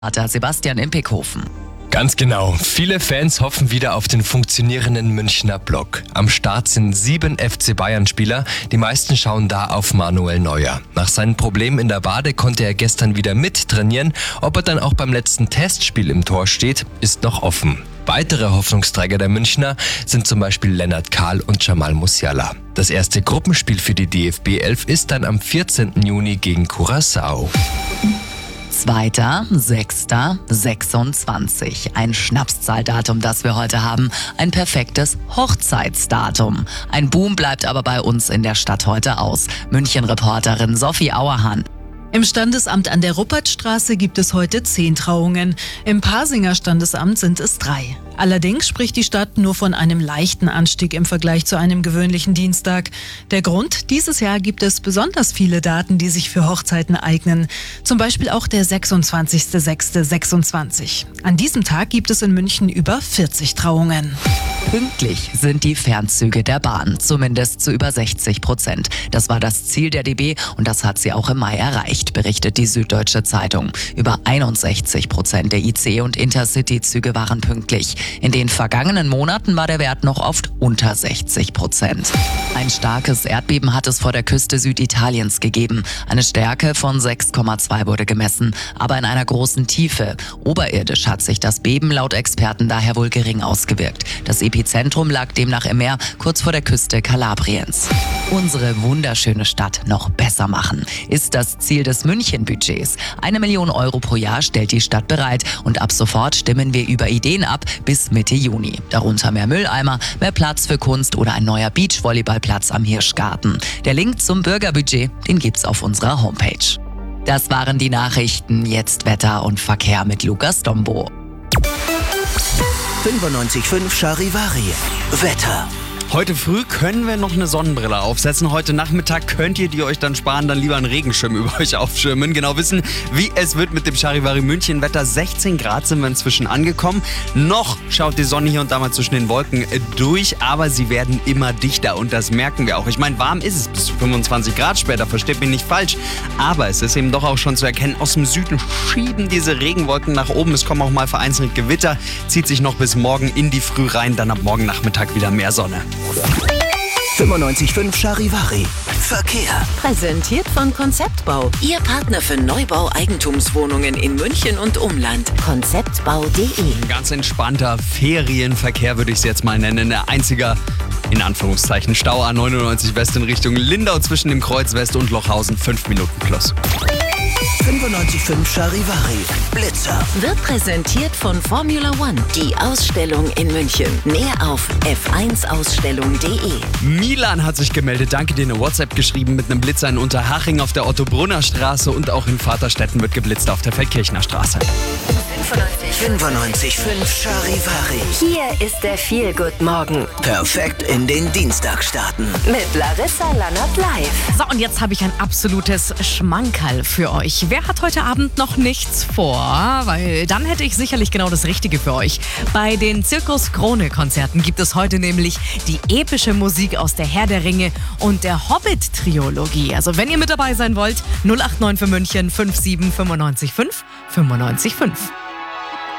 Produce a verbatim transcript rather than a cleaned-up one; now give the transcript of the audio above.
Hat Sebastian Impekhofen. Ganz genau. Viele Fans hoffen wieder auf den funktionierenden Münchner Block. Am Start sind sieben F C Bayern-Spieler. Die meisten schauen da auf Manuel Neuer. Nach seinen Problemen in der Wade konnte er gestern wieder mittrainieren. Ob er dann auch beim letzten Testspiel im Tor steht, ist noch offen. Weitere Hoffnungsträger der Münchner sind zum Beispiel Lennart Kahl und Jamal Musiala. Das erste Gruppenspiel für die D F B elf ist dann am vierzehnten Juni gegen Curaçao. Zweiter, sechster, sechsundzwanzig. Ein Schnapszahldatum, das wir heute haben. Ein perfektes Hochzeitsdatum. Ein Boom bleibt aber bei uns in der Stadt heute aus. München-Reporterin Sophie Auerhahn. Im Standesamt an der Ruppertstraße gibt es heute zehn Trauungen. Im Pasinger Standesamt sind es drei. Allerdings spricht die Stadt nur von einem leichten Anstieg im Vergleich zu einem gewöhnlichen Dienstag. Der Grund? Dieses Jahr gibt es besonders viele Daten, die sich für Hochzeiten eignen. Zum Beispiel auch der sechsundzwanzigster sechster sechsundzwanzig. An diesem Tag gibt es in München über vierzig Trauungen. Pünktlich sind die Fernzüge der Bahn, zumindest zu über sechzig Prozent. Das war das Ziel der D B und das hat sie auch im Mai erreicht, berichtet die Süddeutsche Zeitung. Über einundsechzig Prozent der I C- und Intercity-Züge waren pünktlich. In den vergangenen Monaten war der Wert noch oft unter sechzig Prozent. Ein starkes Erdbeben hat es vor der Küste Süditaliens gegeben. Eine Stärke von sechs Komma zwei wurde gemessen, aber in einer großen Tiefe. Oberirdisch hat sich das Beben laut Experten daher wohl gering ausgewirkt. Das Epizentrum lag demnach im Meer, kurz vor der Küste Kalabriens. Unsere wunderschöne Stadt noch besser machen, ist das Ziel des München-Budgets. Eine Million Euro pro Jahr stellt die Stadt bereit und ab sofort stimmen wir über Ideen ab bis Mitte Juni. Darunter mehr Mülleimer, mehr Platz für Kunst oder ein neuer Beachvolleyballplatz am Hirschgarten. Der Link zum Bürgerbudget, den gibt's auf unserer Homepage. Das waren die Nachrichten. Jetzt Wetter und Verkehr mit Lukas Dombo. fünfundneunzig Komma fünf Charivari. Wetter. Heute früh können wir noch eine Sonnenbrille aufsetzen. Heute Nachmittag könnt ihr die euch dann sparen, dann lieber einen Regenschirm über euch aufschirmen. Genau wissen, wie es wird mit dem Charivari München Wetter. sechzehn Grad sind wir inzwischen angekommen. Noch schaut die Sonne hier und da mal zwischen den Wolken durch, aber sie werden immer dichter und das merken wir auch. Ich meine, warm ist es bis zu fünfundzwanzig Grad später, versteht mich nicht falsch. Aber es ist eben doch auch schon zu erkennen, aus dem Süden schieben diese Regenwolken nach oben. Es kommen auch mal vereinzelt Gewitter, zieht sich noch bis morgen in die Früh rein, dann ab morgen Nachmittag wieder mehr Sonne. fünfundneunzig Komma fünf Charivari. Verkehr. Präsentiert von Konzeptbau. Ihr Partner für Neubau Eigentumswohnungen in München und Umland. Konzeptbau punkt de. Ein ganz entspannter Ferienverkehr würde ich es jetzt mal nennen. Ein einziger, in Anführungszeichen, Stau A neunundneunzig West in Richtung Lindau zwischen dem Kreuz West und Lochhausen. fünf Minuten plus. fünfundneunzig Komma fünf Charivari. Blitzer. Wird präsentiert von Formula One. Die Ausstellung in München. Mehr auf f eins ausstellung punkt de. Milan hat sich gemeldet. Danke dir, eine WhatsApp geschrieben mit einem Blitzer in Unterhaching auf der Otto-Brunner Straße und auch in Vaterstetten wird geblitzt auf der Feldkirchner Straße. fünfundneunzig Komma fünf Charivari. Hier ist der Feel-Good-Morgen. Perfekt in den Dienstag starten. Mit Larissa Lannert live. So, und jetzt habe ich ein absolutes Schmankerl für euch. Wer hat heute Abend noch nichts vor? Weil dann hätte ich sicherlich genau das Richtige für euch. Bei den Zirkus Krone-Konzerten gibt es heute nämlich die epische Musik aus der Herr der Ringe und der Hobbit-Trilogie. Also wenn ihr mit dabei sein wollt, null acht neun für München fünf sieben fünf neun fünf fünf neun fünf.